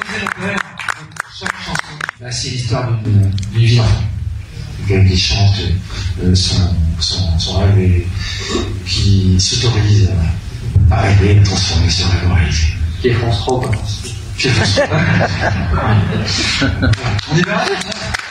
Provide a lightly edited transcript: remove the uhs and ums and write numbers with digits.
Chaque chanson, bah, c'est l'histoire d'une vie d'enfant. Quelqu'un qui chante son rêve et qui s'autorise à rêver, à transformer son rêve en réalité. Qui est France 3, Qui est France 3. On y va.